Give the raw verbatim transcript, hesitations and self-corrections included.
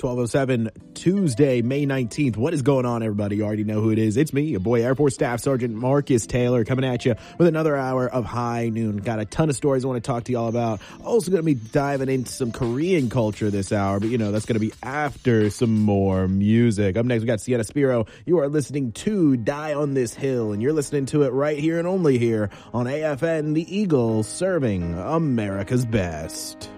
twelve oh seven, Tuesday, May nineteenth. What is going on, everybody? You already know who it is. It's me, your boy, Air Force Staff Sergeant Marcus Taylor, coming at you with another hour of High Noon. Got a ton of stories I want to talk to y'all about. Also going to be diving into some Korean culture this hour, but, you know, that's going to be after some more music. Up next, we got Sienna Spiro. You are listening to Die on This Hill, and you're listening to it right here and only here on A F N, the Eagle, serving America's best.